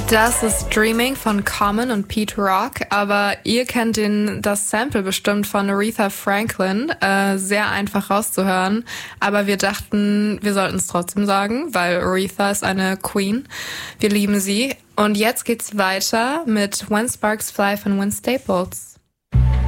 Das ist Dreaming von Common und Pete Rock, aber ihr kennt das Sample bestimmt von Aretha Franklin, sehr einfach rauszuhören, aber wir dachten, wir sollten es trotzdem sagen, weil Aretha ist eine Queen, wir lieben sie und jetzt geht's weiter mit When Sparks Fly von Vince Staples.